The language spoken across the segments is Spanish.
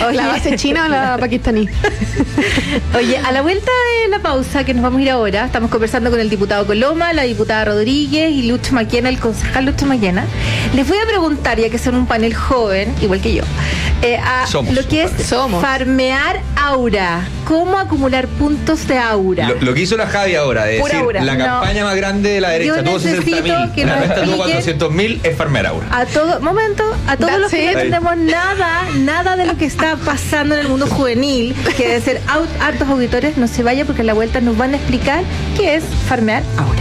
Oye. ¿La base china o la pakistaní? Oye, a la vuelta de la pausa que nos vamos a ir ahora, estamos conversando con el diputado Coloma, la diputada Rodríguez y Lucho Maquena, el concejal Lucho Maquena. Les voy a preguntar, ya que son un panel joven, igual que yo, lo que es farmear aura. ¿Cómo acumular puntos de aura? Lo que hizo la Javi ahora, de decir, aura. la campaña más grande de la derecha tuvo 60.000, la nuestra tuvo 400.000, es farmear aura. A todos los que no entendemos nada de lo que está pasando en el mundo juvenil, que debe ser hartos auditores, no se vaya porque a la vuelta nos van a explicar qué es farmear aura.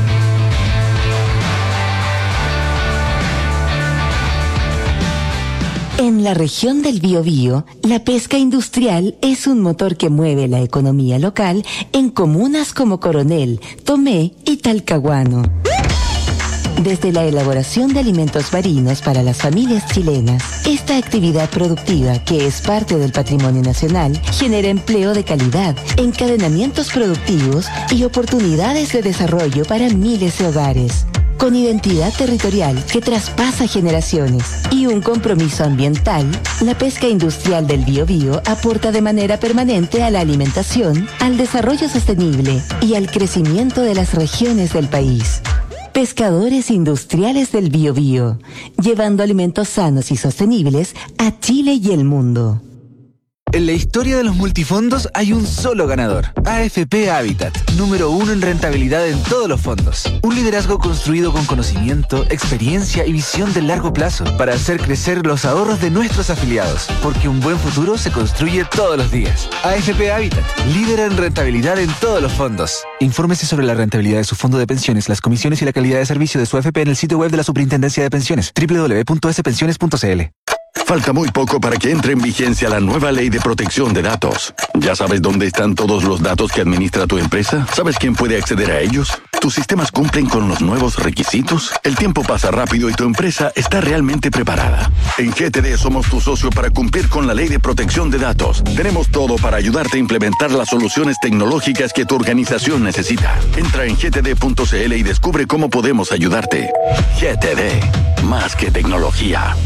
En la región del Biobío, la pesca industrial es un motor que mueve la economía local en comunas como Coronel, Tomé y Talcahuano. Desde la elaboración de alimentos marinos para las familias chilenas, esta actividad productiva, que es parte del patrimonio nacional, genera empleo de calidad, encadenamientos productivos y oportunidades de desarrollo para miles de hogares. Con identidad territorial que traspasa generaciones y un compromiso ambiental, la pesca industrial del Biobío aporta de manera permanente a la alimentación, al desarrollo sostenible y al crecimiento de las regiones del país. Pescadores industriales del Biobío, llevando alimentos sanos y sostenibles a Chile y el mundo. En la historia de los multifondos hay un solo ganador, AFP Habitat, número 1 en rentabilidad en todos los fondos. Un liderazgo construido con conocimiento, experiencia y visión de largo plazo para hacer crecer los ahorros de nuestros afiliados, porque un buen futuro se construye todos los días. AFP Habitat, líder en rentabilidad en todos los fondos. Infórmese sobre la rentabilidad de su fondo de pensiones, las comisiones y la calidad de servicio de su AFP en el sitio web de la Superintendencia de Pensiones, www.spensiones.cl. Falta muy poco para que entre en vigencia la nueva ley de protección de datos. ¿Ya sabes dónde están todos los datos que administra tu empresa? ¿Sabes quién puede acceder a ellos? ¿Tus sistemas cumplen con los nuevos requisitos? El tiempo pasa rápido y tu empresa está realmente preparada. En GTD somos tu socio para cumplir con la ley de protección de datos. Tenemos todo para ayudarte a implementar las soluciones tecnológicas que tu organización necesita. Entra en gtd.cl y descubre cómo podemos ayudarte. GTD, más que tecnología.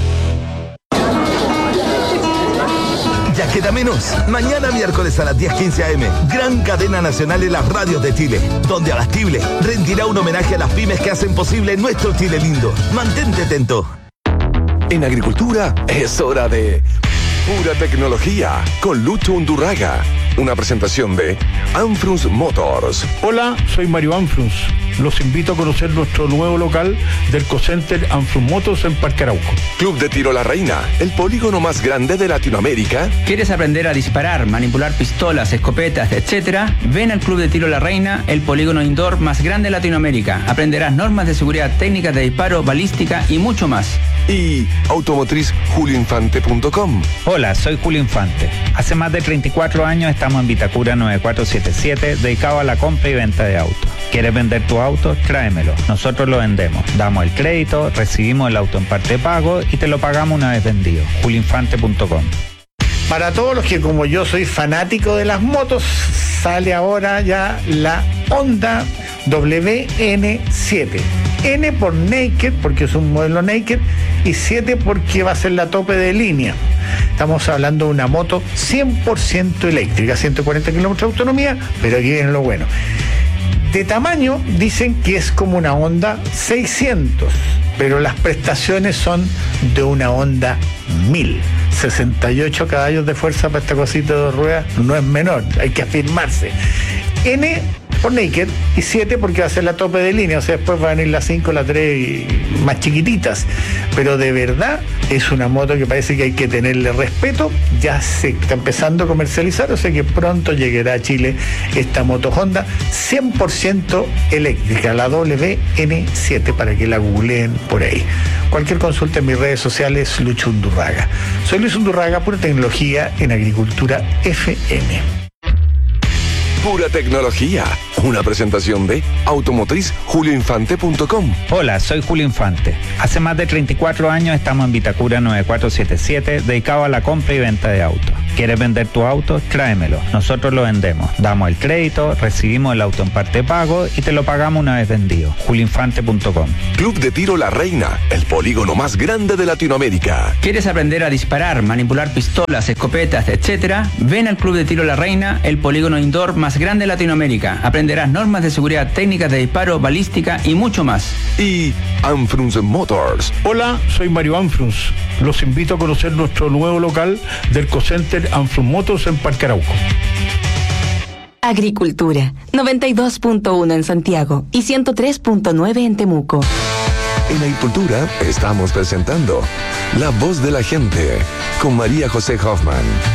Ya queda menos. Mañana miércoles a las 10:15 a.m. Gran cadena nacional en las radios de Chile, donde Abastible rendirá un homenaje a las pymes que hacen posible nuestro Chile lindo. Mantente atento. En agricultura es hora de pura tecnología con Lucho Undurraga. Una presentación de Anfrus Motors. Hola, soy Mario Anfrus. Los invito a conocer nuestro nuevo local del Cocenter Anfrus Motors en Parque Arauco. Club de Tiro La Reina, el polígono más grande de Latinoamérica. ¿Quieres aprender a disparar, manipular pistolas, escopetas, etcétera? Ven al Club de Tiro La Reina, el polígono indoor más grande de Latinoamérica. Aprenderás normas de seguridad, técnicas de disparo, balística y mucho más. Y automotriz.julioinfante.com. Hola, soy Julio Infante. Hace más de 34 años estamos en Vitacura 9477, dedicado a la compra y venta de autos. ¿Quieres vender tu auto? Tráemelo. Nosotros lo vendemos. Damos el crédito, recibimos el auto en parte de pago y te lo pagamos una vez vendido. julioinfante.com. Para todos los que como yo soy fanático de las motos, sale ahora ya la Honda WN7. N por Naked, porque es un modelo Naked, y 7 porque va a ser la tope de línea. Estamos hablando de una moto 100% eléctrica, 140 kilómetros de autonomía, pero aquí viene lo bueno. De tamaño dicen que es como una Honda 600, pero las prestaciones son de una Honda 1000. 68 caballos de fuerza para esta cosita de 2 ruedas no es menor, hay que afirmarse. N por Naked y 7 porque va a ser la tope de línea, o sea, después van a venir las 5, las 3 y más chiquititas, pero de verdad es una moto que parece que hay que tenerle respeto. Ya se está empezando a comercializar, o sea que pronto llegará a Chile esta moto Honda 100% eléctrica, la WN7, para que la googleen por ahí. Cualquier consulta en mis redes sociales, Lucho Undurraga. Soy Luis Undurraga, pura tecnología en Agricultura FM. Pura tecnología. Una presentación de automotriz.julioinfante.com. Hola, soy Julio Infante. Hace más de 34 años estamos en Vitacura 9477, dedicado a la compra y venta de autos. ¿Quieres vender tu auto? Tráemelo. Nosotros lo vendemos. Damos el crédito, recibimos el auto en parte pago y te lo pagamos una vez vendido. Julinfante.com. Club de Tiro La Reina, el polígono más grande de Latinoamérica. ¿Quieres aprender a disparar, manipular pistolas, escopetas, etcétera? Ven al Club de Tiro La Reina, el polígono indoor más grande de Latinoamérica. Aprenderás normas de seguridad, técnicas de disparo, balística y mucho más. Y Anfrunz Motors. Hola, soy Mario Anfrunz. Los invito a conocer nuestro nuevo local del Cocenter Anfrunz Motors en Parque Arauco. Agricultura, 92.1 en Santiago y 103.9 en Temuco. En Agricultura estamos presentando La Voz de la Gente con María José Hoffman.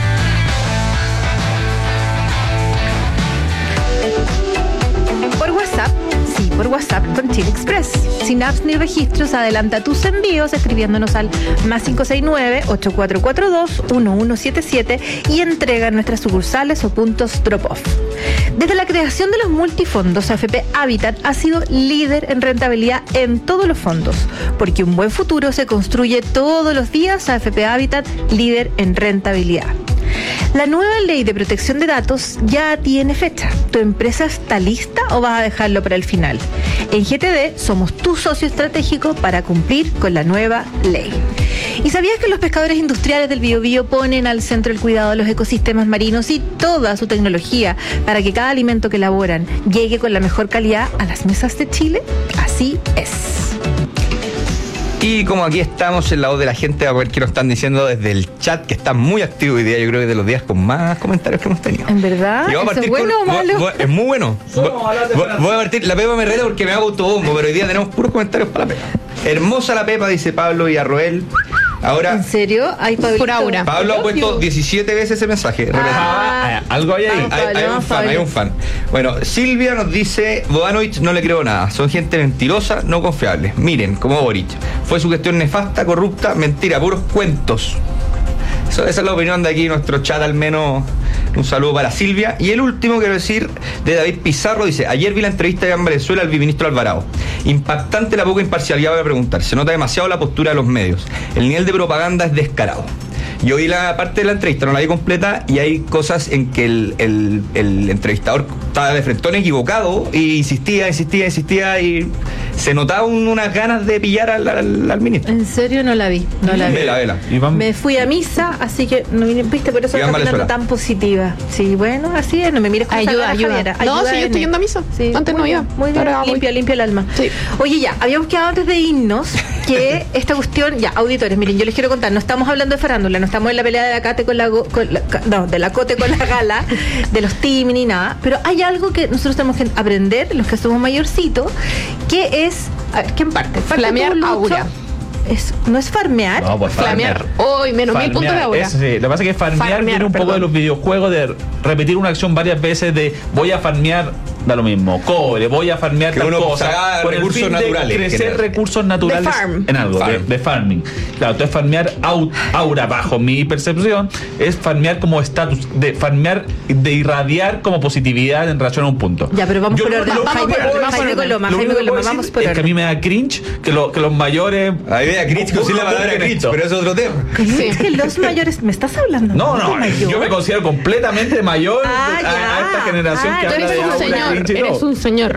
Por WhatsApp con Chile Express. Sin apps ni registros, adelanta tus envíos escribiéndonos al +569-8442-1177 y entrega en nuestras sucursales o puntos drop-off. Desde la creación de los multifondos, AFP Habitat ha sido líder en rentabilidad en todos los fondos, porque un buen futuro se construye todos los días. AFP Habitat, líder en rentabilidad. La nueva ley de protección de datos ya tiene fecha. ¿Tu empresa está lista o vas a dejarlo para el final? En GTD somos tu socio estratégico para cumplir con la nueva ley. ¿Y sabías que los pescadores industriales del Biobío ponen al centro el cuidado de los ecosistemas marinos y toda su tecnología para que cada alimento que elaboran llegue con la mejor calidad a las mesas de Chile? Así es. Y como aquí estamos en La Voz de la Gente, a ver qué nos están diciendo desde el chat, que está muy activo hoy día. Yo creo que de los días con más comentarios que hemos tenido. ¿En verdad? ¿Es bueno o malo? Es muy bueno. Voy a partir. La Pepa me reta porque me hago autobombo, pero hoy día tenemos puros comentarios para la Pepa. Hermosa la Pepa, dice Pablo y Arroel. Ahora, ¿en serio? Hay Pablo ha puesto 17 veces ese mensaje. Algo hay ahí. Hay un fan. Bueno, Silvia nos dice: Bodanovich no le creo nada. Son gente mentirosa, no confiable. Miren, como Boric. Fue su gestión nefasta, corrupta, mentira, puros cuentos. Esa es la opinión de aquí, nuestro chat al menos. Un saludo para Silvia. Y el último, quiero decir, de David Pizarro, dice: ayer vi la entrevista de Venezuela al viceministro Alvarado. Impactante la poca imparcialidad, voy a preguntar. Se nota demasiado la postura de los medios. El nivel de propaganda es descarado. Yo vi la parte de la entrevista, no la vi completa, y hay cosas en que el entrevistador estaba de frentón equivocado y insistía y se notaba unas ganas de pillar al ministro. ¿En serio? No la vi. Vela. Me fui a misa, así que no viste, por eso está hablando tan positiva. Sí, bueno, así es, no me mires con ayuda. Javiera. No, sí, yo estoy yendo a misa. Sí, antes no iba. Muy bien, limpia el alma. Sí. Oye, ya, habíamos quedado antes de irnos que esta cuestión, ya, auditores, miren, yo les quiero contar, no estamos hablando de farándula, no estamos en la pelea de la Cate de la Cote con la Gala, de los Timi ni nada, pero hay algo que nosotros tenemos que aprender, los que somos mayorcitos, que es, a ver, ¿quién parte? Flamear aura. ¿No es farmear? No, pues flamear. Hoy menos 1000 puntos de aura. Sí. Lo que pasa es que farmear viene un poco de los videojuegos, de repetir una acción varias veces, de voy a farmear, da lo mismo, cobre, voy a farmear tal cosa, con recursos el fin naturales, de crecer recursos naturales en algo, de farming. Claro, entonces farmear aura, bajo mi percepción, es farmear como estatus, de farmear, de irradiar como positividad en relación a un punto. Ya, pero vamos por orden. Jaime Coloma, vamos por orden. Es que a mí me da cringe que los mayores... Ahí vea cringe, sí la palabra cringe, pero es otro tema. Es que los mayores, ¿me estás hablando? No, yo me considero completamente mayor a esta generación que habla de aura. Eres un señor.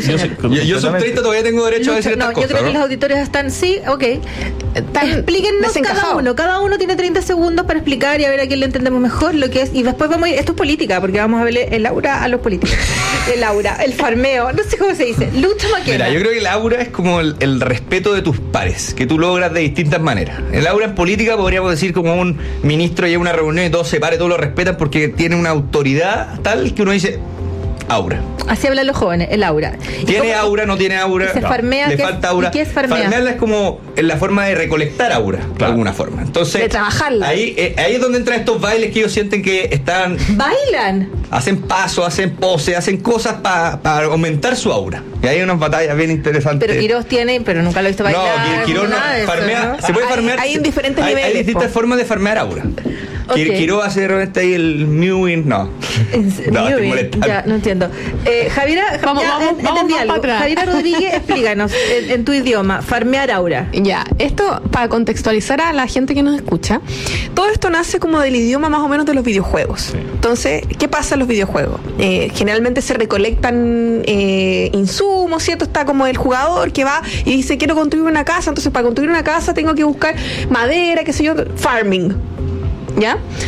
Yo soy 30, todavía tengo derecho a decir estas cosas. Yo creo que los auditores están, sí, ok. Explíquenos cada uno tiene 30 segundos para explicar y a ver a quién le entendemos mejor lo que es. Y después vamos a ir, esto es política, porque vamos a verle el aura a los políticos. El aura, el farmeo, no sé cómo se dice. Lucha Maquena. Mira, yo creo que el aura es como el respeto de tus pares, que tú logras de distintas maneras. El aura en política podríamos decir como un ministro llega a una reunión y todos se pares, todos lo respetan porque tiene una autoridad tal que uno dice... aura. Así hablan los jóvenes, el aura. ¿Tiene aura, no tiene aura? Se farmea, le falta aura. ¿Y qué es farmear? Farmearla es como en la forma de recolectar aura, de alguna forma. Entonces, de trabajarla. Ahí es donde entran estos bailes que ellos sienten que están... ¿Bailan? Hacen pasos, hacen poses, hacen cosas para aumentar su aura. Y hay unas batallas bien interesantes. Pero Quirós tiene, pero nunca lo he visto bailar. No, Quirós no farmea. ¿No? Se puede farmear. Hay diferentes niveles. Hay distintas formas de farmear aura. Okay. Quirós hace de repente ahí el mewing, no. Ya, no entiendo. Javiera, Javiera Rodríguez, explícanos en tu idioma, farmear aura. Ya, esto para contextualizar a la gente que nos escucha, todo esto nace como del idioma más o menos de los videojuegos. Sí. Entonces, ¿qué pasa en los videojuegos? Generalmente se recolectan insumos, ¿cierto? Está como el jugador que va y dice, quiero construir una casa, entonces para construir una casa tengo que buscar madera, qué sé yo, farming. ¿Ya?